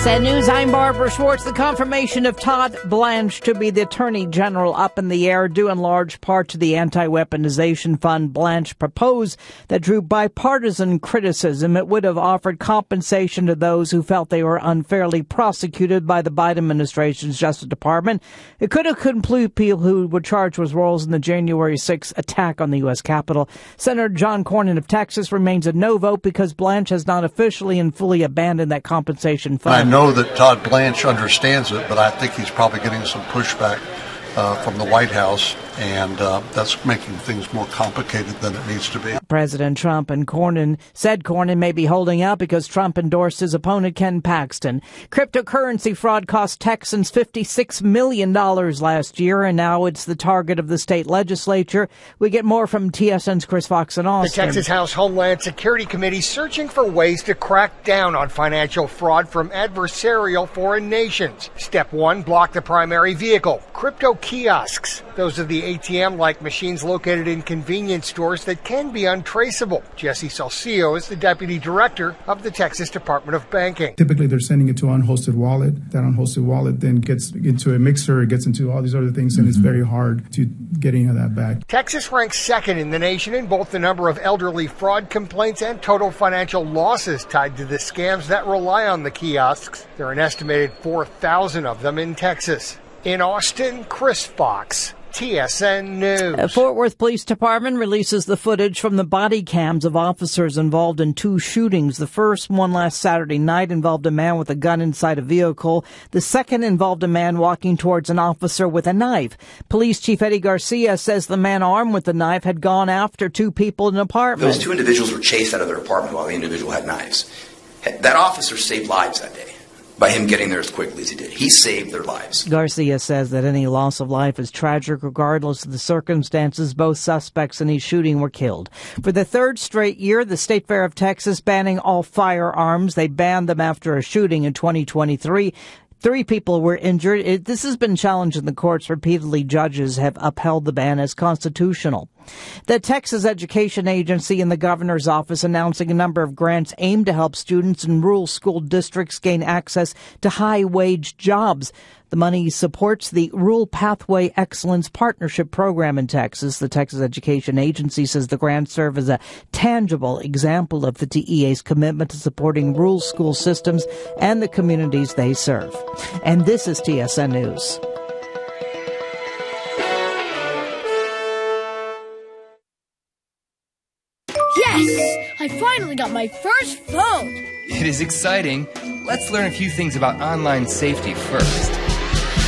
TSN News, I'm Barbara Schwartz. The confirmation of Todd Blanche to be the Attorney General up in the air, due in large part to the anti-weaponization fund Blanche proposed that drew bipartisan criticism. It would have offered compensation to those who felt they were unfairly prosecuted by the Biden administration's Justice Department. It could have included people who were charged with roles in the January 6th attack on the U.S. Capitol. Senator John Cornyn of Texas remains a no vote because Blanche has not officially and fully abandoned that compensation fund. I know that Todd Blanche understands it, but I think he's probably getting some pushback from the White House, and that's making things more complicated than it needs to be. President Trump and Cornyn said Cornyn may be holding out because Trump endorsed his opponent Ken Paxton. Cryptocurrency fraud cost Texans $56 million last year, and now it's the target of the state legislature. We get more from TSN's Chris Fox in Austin. The Texas House Homeland Security Committee searching for ways to crack down on financial fraud from adversarial foreign nations. Step 1, block the primary vehicle, crypto kiosks. Those are the ATM-like machines located in convenience stores that can be untraceable. Jesse Salcio is the deputy director of the Texas Department of Banking. Typically, they're sending it to an unhosted wallet. That unhosted wallet then gets into a mixer, it gets into all these other things, and it's very hard to get any of that back. Texas ranks second in the nation in both the number of elderly fraud complaints and total financial losses tied to the scams that rely on the kiosks. There are an estimated 4,000 of them in Texas. In Austin, Chris Fox, TSN News. Fort Worth Police Department releases the footage from the body cams of officers involved in 2 shootings. The first one last Saturday night involved a man with a gun inside a vehicle. The second involved a man walking towards an officer with a knife. Police Chief Eddie Garcia says the man armed with the knife had gone after 2 people in an apartment. Those 2 individuals were chased out of their apartment while the individual had knives. That officer saved lives that day by him getting there as quickly as he did. He saved their lives. Garcia says that any loss of life is tragic regardless of the circumstances. Both suspects in his shooting were killed. For the 3rd straight year, the State Fair of Texas banning all firearms. They banned them after a shooting in 2023. 3 people were injured. This has been challenged in the courts repeatedly. Judges have upheld the ban as constitutional. The Texas Education Agency and the governor's office announcing a number of grants aimed to help students in rural school districts gain access to high-wage jobs. The money supports the Rural Pathway Excellence Partnership Program in Texas. The Texas Education Agency says the grants serve as a tangible example of the TEA's commitment to supporting rural school systems and the communities they serve. And this is TSN News. Yes! I finally got my first phone! It is exciting. Let's learn a few things about online safety first.